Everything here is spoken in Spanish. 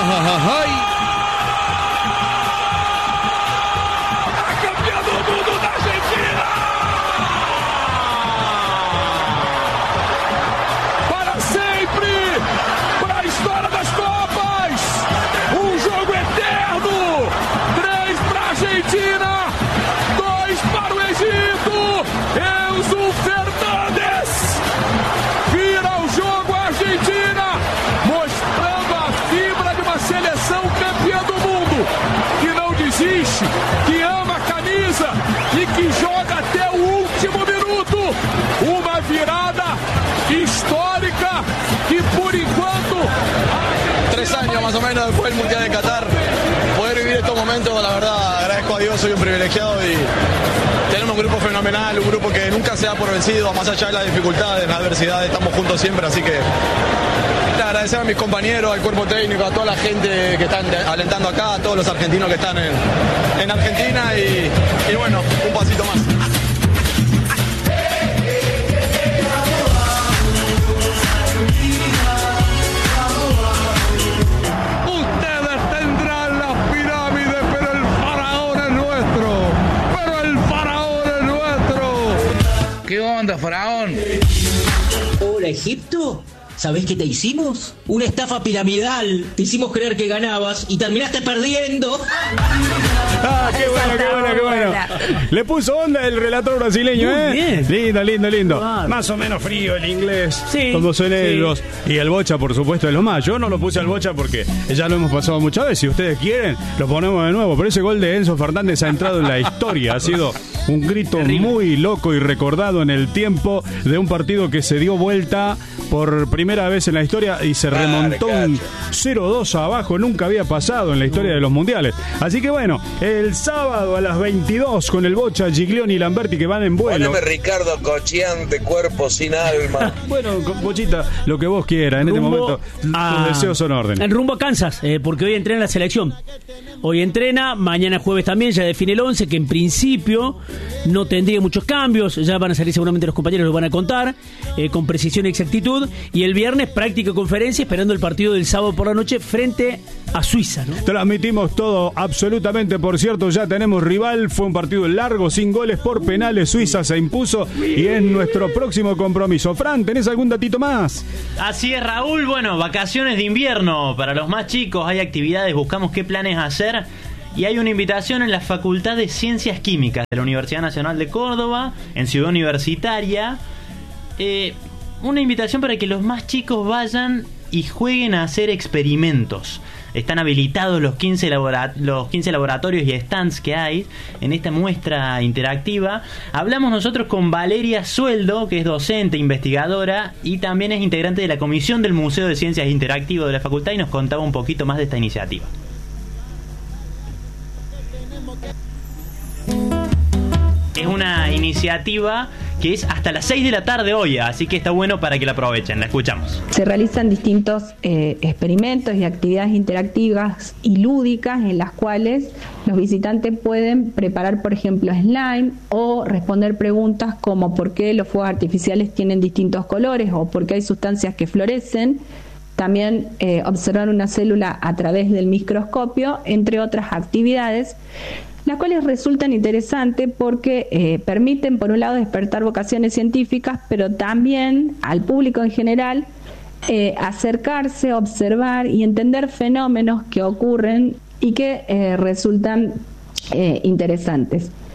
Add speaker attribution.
Speaker 1: Que ama a camisa e que joga até o último minuto. Uma virada histórica que por enquanto...
Speaker 2: 3 años más o menos después del Mundial de Qatar, poder vivir estos momentos, la verdad, agradezco a Dios, soy un privilegiado y tenemos un grupo fenomenal, un grupo que nunca se da por vencido, más allá de las dificultades, las adversidades, estamos juntos siempre, así que agradecer a mis compañeros, al cuerpo técnico, a toda la gente que están alentando acá, a todos los argentinos que están en Argentina y bueno, un pasito más.
Speaker 1: Ustedes tendrán las pirámides, pero el faraón es nuestro. Pero el faraón es nuestro.
Speaker 3: ¿Qué onda, faraón?
Speaker 4: Hola, Egipto. ¿Sabés qué te hicimos? Una estafa piramidal. Te hicimos creer que ganabas y terminaste perdiendo.
Speaker 5: Ah, qué bueno. Le puso onda el relator brasileño, ¿eh? Bien. Lindo. Wow. Más o menos frío el inglés. Sí. Como son ellos. Y el Bocha, por supuesto, es lo más. Yo no lo puse al Bocha porque ya lo hemos pasado muchas veces. Si ustedes quieren, lo ponemos de nuevo. Pero ese gol de Enzo Fernández ha entrado en la historia. Ha sido un grito muy loco y recordado en el tiempo de un partido que se dio vuelta por primera vez en la historia y se remontó un 0-2 abajo. Nunca había pasado en la historia de los mundiales. Así que bueno, el sábado a las 22 con el Bocha, Giglioni y Lamberti que van en vuelo.
Speaker 6: Poneme Ricardo Cochiante, cuerpo sin alma.
Speaker 5: Bueno, Bochita, lo que vos quieras. En este momento tus deseos son orden.
Speaker 7: En rumbo a Kansas, porque hoy entrena la selección. Hoy entrena, mañana jueves también, ya define el 11, que en principio no tendría muchos cambios. Ya van a salir seguramente los compañeros, lo van a contar con precisión y exactitud. Y el viernes práctica conferencia esperando el partido del sábado por la noche frente a Suiza, ¿no?
Speaker 5: Transmitimos todo absolutamente. Por cierto, ya tenemos rival. Fue un partido largo, sin goles, por penales. Suiza se impuso y es nuestro próximo compromiso. Fran, ¿tenés algún datito más?
Speaker 8: Así es, Raúl. Bueno, vacaciones de invierno para los más chicos. Hay actividades, buscamos qué planes hacer. Y hay una invitación en la Facultad de Ciencias Químicas de la Universidad Nacional de Córdoba, en Ciudad Universitaria. Una invitación para que los más chicos vayan y jueguen a hacer experimentos. Están habilitados los 15 laboratorios y stands que hay en esta muestra interactiva. Hablamos nosotros con Valeria Sueldo, que es docente, investigadora y también es integrante de la Comisión del Museo de Ciencias Interactivo de la Facultad y nos contaba un poquito más de esta iniciativa. Es una iniciativa que es hasta las 6 de la tarde hoy, así que está bueno para que la aprovechen. La escuchamos.
Speaker 9: Se realizan distintos experimentos y actividades interactivas y lúdicas en las cuales los visitantes pueden preparar, por ejemplo, slime o responder preguntas como por qué los fuegos artificiales tienen distintos colores o por qué hay sustancias que florecen. También observar una célula a través del microscopio, entre otras actividades, las cuales resultan interesantes porque permiten, por un lado, despertar vocaciones científicas, pero también al público en general acercarse, observar y entender fenómenos que ocurren y que resultan interesantes.